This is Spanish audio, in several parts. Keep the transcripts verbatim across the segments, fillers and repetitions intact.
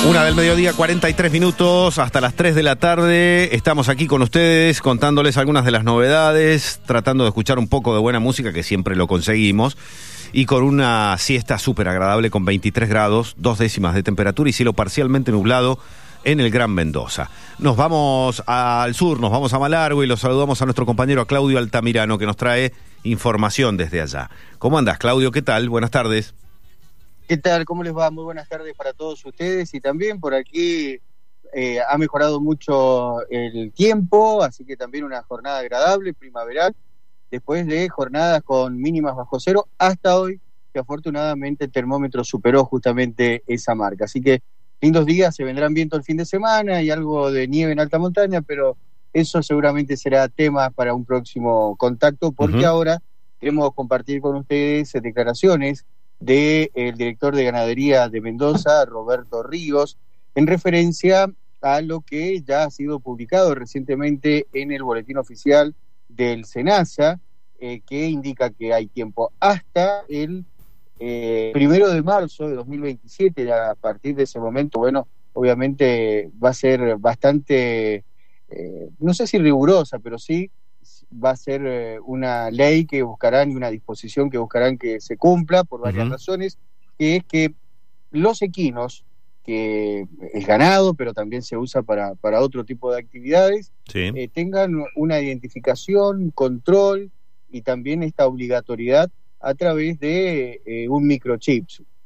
Una del mediodía, cuarenta y tres minutos, hasta las tres de la tarde. Estamos aquí con ustedes contándoles algunas de las novedades, tratando de escuchar un poco de buena música, que siempre lo conseguimos, y con una siesta súper agradable con veintitrés grados, dos décimas de temperatura y cielo parcialmente nublado en el Gran Mendoza. Nos vamos al sur, nos vamos a Malargüe y los saludamos a nuestro compañero Claudio Altamirano, que nos trae información desde allá. ¿Cómo andás, Claudio? ¿Qué tal? Buenas tardes. ¿Qué tal? ¿Cómo les va? Muy buenas tardes para todos ustedes. Y también por aquí eh, ha mejorado mucho el tiempo, así que también una jornada agradable, primaveral, después de jornadas con mínimas bajo cero hasta hoy, que afortunadamente el termómetro superó justamente esa marca. Así que lindos días, se vendrán viento el fin de semana y algo de nieve en alta montaña, pero eso seguramente será tema para un próximo contacto, porque uh-huh. ahora queremos compartir con ustedes declaraciones del director de Ganadería de Mendoza, Roberto Ríos, en referencia a lo que ya ha sido publicado recientemente en el boletín oficial del SENASA, eh, que indica que hay tiempo hasta el eh, primero de marzo de dos mil veintisiete. A partir de ese momento, bueno, obviamente va a ser bastante, eh, no sé si rigurosa, pero sí va a ser eh, una ley que buscarán y una disposición que buscarán que se cumpla por varias uh-huh. razones, que es que los equinos, que es ganado, pero también se usa para, para otro tipo de actividades, sí. eh, tengan una identificación, control y también esta obligatoriedad a través de eh, un microchip.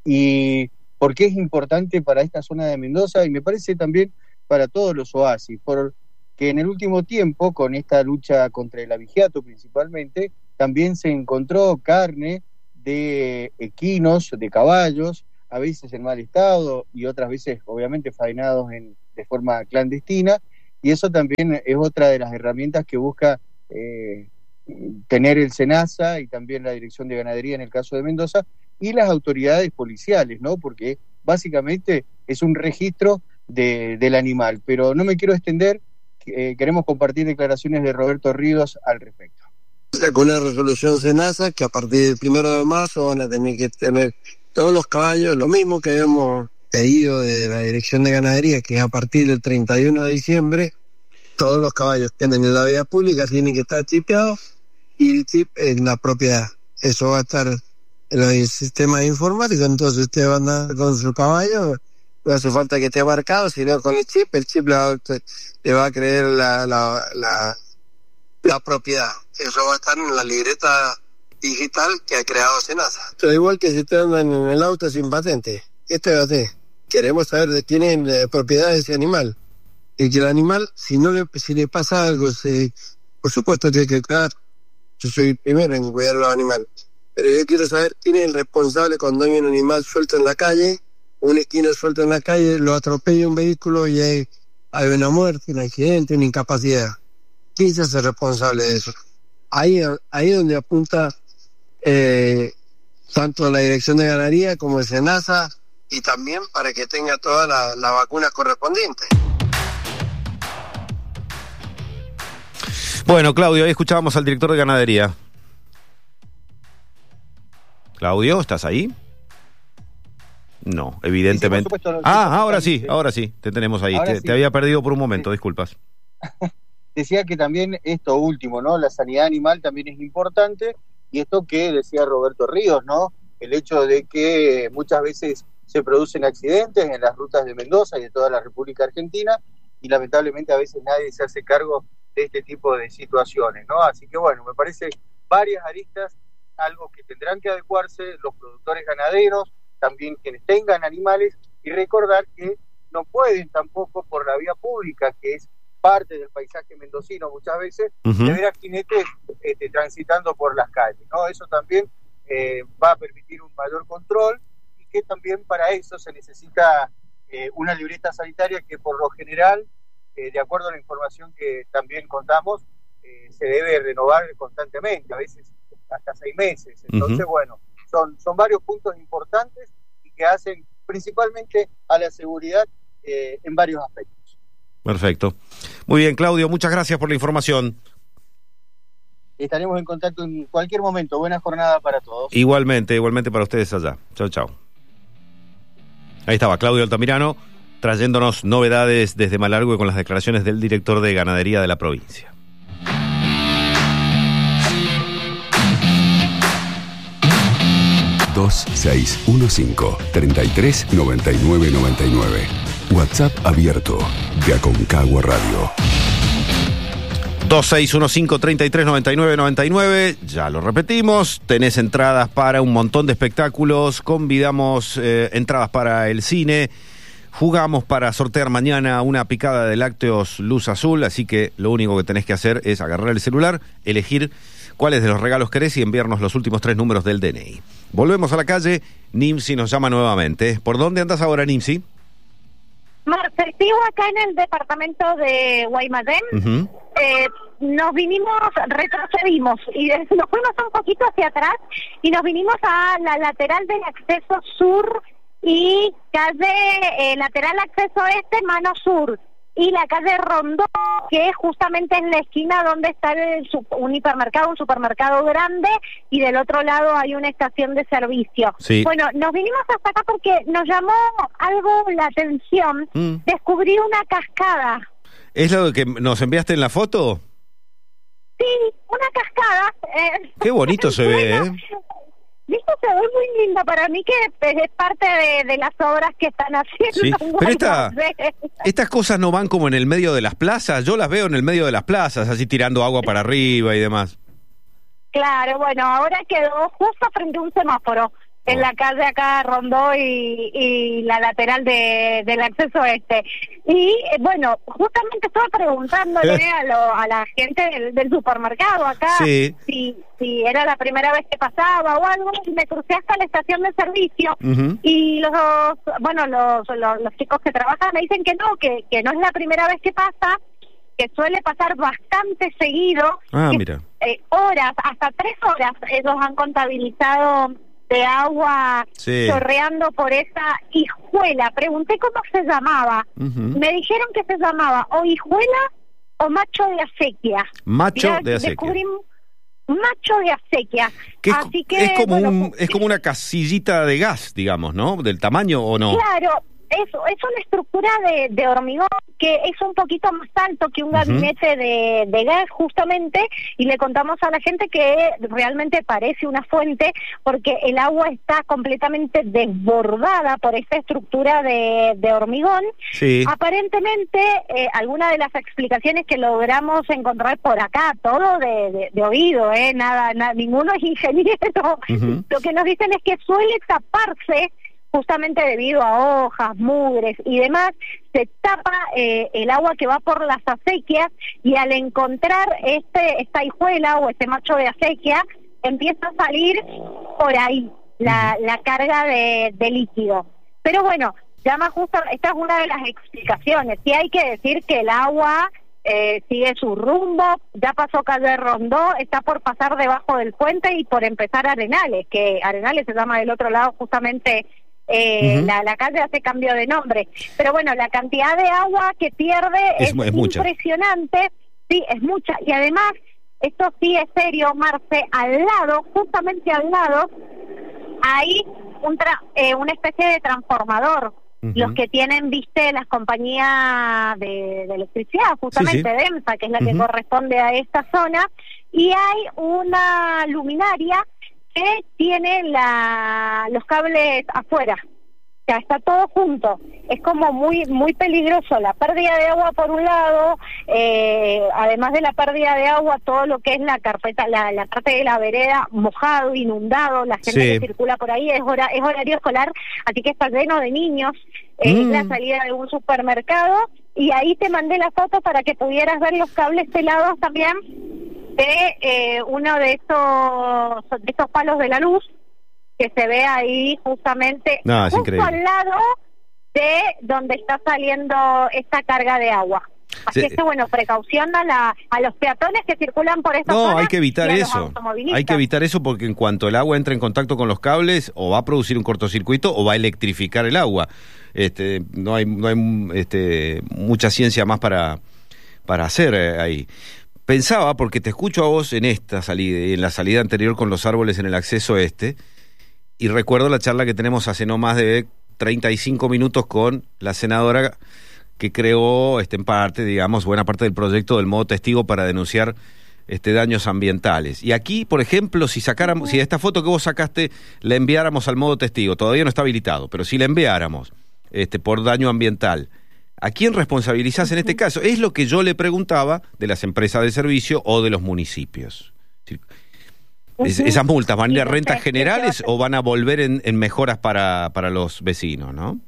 ¿Y por qué es importante para esta zona de Mendoza? Y me parece también para todos los oasis, por que en el último tiempo, con esta lucha contra el abigeato principalmente, también se encontró carne de equinos, de caballos, a veces en mal estado y otras veces obviamente faenados en, de forma clandestina, y eso también es otra de las herramientas que busca eh, tener el SENASA y también la Dirección de Ganadería en el caso de Mendoza, y las autoridades policiales, ¿no? Porque básicamente es un registro de, del animal. Pero no me quiero extender. Eh, queremos compartir declaraciones de Roberto Ríos al respecto. Con una resolución SENASA que a partir del primero de marzo van a tener que tener todos los caballos, lo mismo que hemos pedido de la Dirección de Ganadería, que a partir del treinta y uno de diciembre todos los caballos que anden en la vía pública tienen que estar chipeados y el chip en la propiedad. Eso va a estar en el sistema informático, entonces usted va a andar con su caballo. No hace falta que esté marcado, sino con el chip, el chip le va, le va a creer la, la, la, la propiedad. Eso va a estar en la libreta digital que ha creado SENASA. Pero igual que si usted anda en el auto sin patente, este va a ser. Queremos saber de quién es la propiedad de ese animal. Y que el animal, si no le, si le pasa algo, se, por supuesto tiene que quedar. Yo soy el primero en cuidar a los animales. Pero yo quiero saber quién es el responsable cuando hay un animal suelto en la calle, un equino suelto en la calle, lo atropella un vehículo y hay, hay una muerte, un accidente, una incapacidad. ¿Quién se hace responsable de eso? Ahí ahí donde apunta eh, tanto la Dirección de Ganadería como el SENASA, y también para que tenga todas las la vacunas correspondientes. Bueno, Claudio, ahí escuchábamos al director de Ganadería. Claudio, ¿estás ahí? No, evidentemente. Sí, sí, no, ah, ahora sí, ahora sí, te tenemos ahí. Te, sí. te había perdido por un momento, sí. disculpas. Decía que también esto último, ¿no? La sanidad animal también es importante, y esto que decía Roberto Ríos, ¿no? El hecho de que muchas veces se producen accidentes en las rutas de Mendoza y de toda la República Argentina, y lamentablemente a veces nadie se hace cargo de este tipo de situaciones, ¿no? Así que bueno, me parece varias aristas, algo que tendrán que adecuarse los productores ganaderos, también quienes tengan animales, y recordar que no pueden tampoco por la vía pública, que es parte del paisaje mendocino muchas veces, uh-huh. de ver a jinetes este, transitando por las calles, ¿no? Eso también eh, va a permitir un mayor control, y que también para eso se necesita eh, una libreta sanitaria que por lo general, eh, de acuerdo a la información que también contamos, eh, se debe renovar constantemente, a veces hasta seis meses. Entonces, uh-huh. bueno, son, son varios puntos importantes y que hacen principalmente a la seguridad eh, en varios aspectos. Perfecto. Muy bien, Claudio, muchas gracias por la información. Estaremos en contacto en cualquier momento. Buena jornada para todos. Igualmente, igualmente para ustedes allá. Chao, chao. Ahí estaba Claudio Altamirano trayéndonos novedades desde Malargüe con las declaraciones del director de ganadería de la provincia. dos seis uno cinco, treinta y tres, noventa y nueve, noventa y nueve. WhatsApp abierto de Aconcagua Radio. dos seis uno cinco, treinta y tres, noventa y nueve, noventa y nueve. Ya lo repetimos. Tenés entradas para un montón de espectáculos. Convidamos eh, entradas para el cine. Jugamos para sortear mañana una picada de lácteos Luz Azul. Así que lo único que tenés que hacer es agarrar el celular, elegir cuáles de los regalos querés y enviarnos los últimos tres números del D N I. Volvemos a la calle. Nimsi nos llama nuevamente. ¿Por dónde andas ahora, Nimsi? Marce, sigo acá en el departamento de Guaymallén. Uh-huh. eh, nos vinimos, retrocedimos y nos fuimos un poquito hacia atrás y nos vinimos a la lateral del acceso sur y calle eh, lateral acceso este, mano sur. Y la calle Rondó, que justamente en la esquina donde está el un hipermercado, un supermercado grande, y del otro lado hay una estación de servicio. Sí. Bueno, nos vinimos hasta acá porque nos llamó algo la atención. Mm. Descubrí una cascada. ¿Es lo que nos enviaste en la foto? Sí, una cascada. Eh, Qué bonito se ve, ¿eh? Viste, se ve muy linda para mí, que es parte de, de las obras que están haciendo. Sí, pero esta, estas cosas no van como en el medio de las plazas. Yo las veo en el medio de las plazas, así tirando agua para arriba y demás. Claro, bueno, ahora quedó justo frente a un semáforo, oh. en la calle acá Rondó y, y la lateral de, del acceso este. Y bueno, justamente estaba preguntándole a, lo, a la gente del, del supermercado acá sí. si, si era la primera vez que pasaba o algo, y me crucé hasta la estación de servicio. Uh-huh. Y los, bueno, los, los, los chicos que trabajan me dicen que no, que, que no es la primera vez que pasa, que suele pasar bastante seguido. Ah, que, mira. Eh, horas, hasta tres horas ellos han contabilizado de agua sí. chorreando por esa hijuela. Pregunté cómo se llamaba. Uh-huh. Me dijeron que se llamaba o hijuela o macho de acequia. Macho Mirá, de acequia. Descubrí macho de acequia. Que es, Así que, es como bueno, un, es como una casillita de gas, digamos, ¿no? Del tamaño o no. Claro. Es, es una estructura de, de hormigón que es un poquito más alto que un gabinete uh-huh. de, de gas, justamente, y le contamos a la gente que realmente parece una fuente porque el agua está completamente desbordada por esta estructura de, de hormigón. Sí. Aparentemente, eh, alguna de las explicaciones que logramos encontrar por acá, todo de, de, de oído, eh, nada, nada, ninguno es ingeniero, uh-huh. lo que nos dicen es que suele taparse justamente debido a hojas, mugres y demás, se tapa eh, el agua que va por las acequias y al encontrar este esta hijuela o este macho de acequia, empieza a salir por ahí la, la carga de, de líquido. Pero bueno, llama justo, esta es una de las explicaciones. Sí hay que decir que el agua eh, sigue su rumbo, ya pasó calle Rondó, está por pasar debajo del puente y por empezar Arenales, que Arenales se llama del otro lado justamente. Eh, uh-huh. la, la calle hace cambio de nombre, pero bueno, la cantidad de agua que pierde es, es, es impresionante, mucha. Sí, es mucha, y además, esto sí es serio, Marce, al lado, justamente al lado, hay un tra- eh, una especie de transformador, uh-huh. los que tienen, viste, las compañías de, de electricidad, justamente sí, sí. DEMSA, que es la uh-huh. que corresponde a esta zona, y hay una luminaria que tiene la, los cables afuera, o sea, está todo junto. Es como muy muy peligroso la pérdida de agua por un lado, eh, además de la pérdida de agua, todo lo que es la carpeta, la, la parte de la vereda mojado, inundado, la gente sí. que circula por ahí, es, hora, es horario escolar, así que está lleno de niños, es mm. la salida de un supermercado, y ahí te mandé la foto para que pudieras ver los cables pelados también, de eh, uno de estos de estos palos de la luz que se ve ahí justamente no, justo increíble. Al lado de donde está saliendo esta carga de agua. Así sí. que bueno, precaución a la a los peatones que circulan por esta zona. No, hay que evitar eso. Hay que evitar eso porque en cuanto el agua entra en contacto con los cables, o va a producir un cortocircuito o va a electrificar el agua. Este, no hay no hay este mucha ciencia más para para hacer eh, ahí. Pensaba, porque te escucho a vos en esta salida y en la salida anterior con los árboles en el acceso este, y recuerdo la charla que tenemos hace no más de treinta y cinco minutos con la senadora que creó, este, en parte, digamos, buena parte del proyecto del modo testigo para denunciar este, daños ambientales. Y aquí, por ejemplo, si sacáramos, si esta foto que vos sacaste la enviáramos al modo testigo, todavía no está habilitado, pero si la enviáramos este, por daño ambiental, ¿a quién responsabilizás en este caso? Es lo que yo le preguntaba de las empresas de servicio o de los municipios. Es, ¿esas multas van a ir a rentas generales o van a volver en, en mejoras para, para los vecinos, no?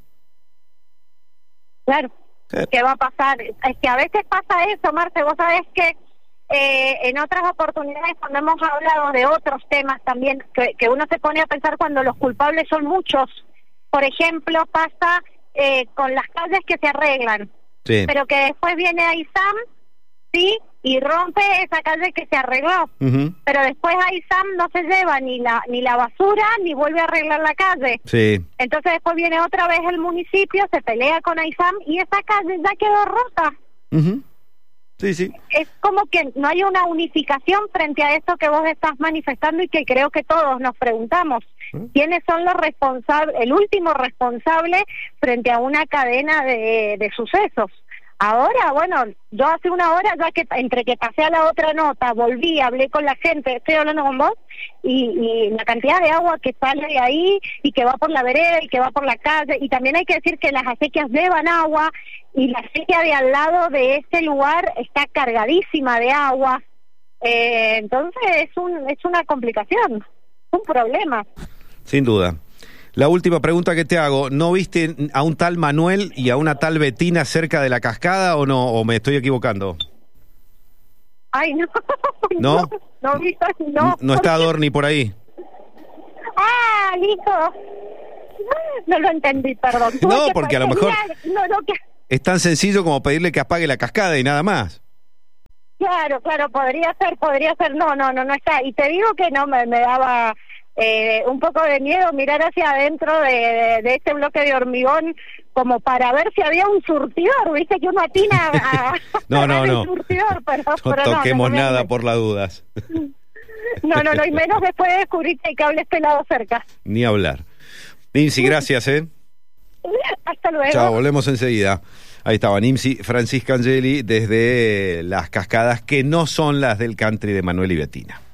Claro. ¿Qué va a pasar? Es que a veces pasa eso, Marce, vos sabés que eh, en otras oportunidades cuando hemos hablado de otros temas también, que, que uno se pone a pensar cuando los culpables son muchos, por ejemplo, pasa eh, con las calles que se arreglan, sí, pero que después viene AISAM, sí, y rompe esa calle que se arregló, uh-huh, pero después AISAM no se lleva ni la ni la basura ni vuelve a arreglar la calle. Sí. Entonces después viene otra vez el municipio, se pelea con AISAM y esa calle ya quedó rota. Uh-huh. Sí, sí. Es como que no hay una unificación frente a esto que vos estás manifestando y que creo que todos nos preguntamos. ¿Uh? ¿Quiénes son los responsables, el último responsable frente a una cadena de, de sucesos? Ahora, bueno, yo hace una hora ya que entre que pasé a la otra nota, volví, hablé con la gente, estoy hablando con vos, y, y la cantidad de agua que sale de ahí y que va por la vereda y que va por la calle, y también hay que decir que las acequias llevan agua y la acequia de al lado de este lugar está cargadísima de agua, eh, entonces es, un, es una complicación, un problema. Sin duda. La última pregunta que te hago, ¿no viste a un tal Manuel y a una tal Betina cerca de la cascada o no? ¿O me estoy equivocando? Ay, no. ¿No? No, no, no, ¿No está Adorni por ahí? Ah, hijo. No lo entendí, perdón. No, porque a lo mejor no, no, que... es tan sencillo como pedirle que apague la cascada y nada más. Claro, claro, podría ser, podría ser. No, no, no, no está. Y te digo que no, me, me daba... Eh, un poco de miedo mirar hacia adentro de, de, de este bloque de hormigón como para ver si había un surtidor, viste que uno atina a, no, no, no. surtidor, pero, no pero toquemos no, no, nada no, por las dudas. No, no, no, y menos después de descubrir que hay cables pelados cerca. Ni hablar. Nimsi, gracias, ¿eh? Hasta luego. Chao, volvemos enseguida. Ahí estaba Nimsi Francisca Angeli desde las cascadas que no son las del country de Manuel y Betina.